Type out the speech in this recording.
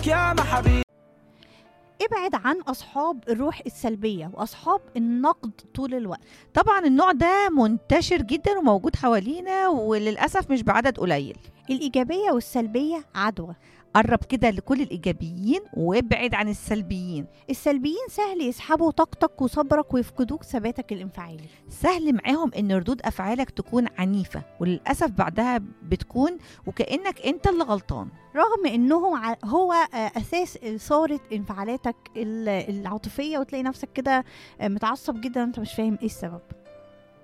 يا محبي. ابعد عن أصحاب الروح السلبية وأصحاب النقد طول الوقت. طبعا النوع ده منتشر جدا وموجود حوالينا وللأسف مش بعدد قليل. الإيجابية والسلبية عدوى. قرب كده لكل الإيجابيين وابعد عن السلبيين. السلبيين سهل يسحبوا طاقتك وصبرك ويفقدوك ثباتك الانفعالي. سهل معاهم ان ردود أفعالك تكون عنيفة وللأسف بعدها بتكون وكأنك انت اللي غلطان، رغم انهم هو اساس اثاره انفعالاتك العاطفيه، وتلاقي نفسك كده متعصب جدا انت مش فاهم ايه السبب.